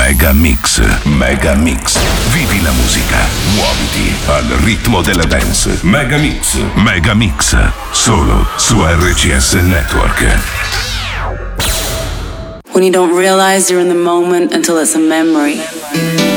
Mega Mix, Mega Mix. Vivi la musica, muoviti al ritmo della dance. Mega Mix, Mega Mix. Solo su RCS Network. When you don't realize you're in the moment until it's a memory.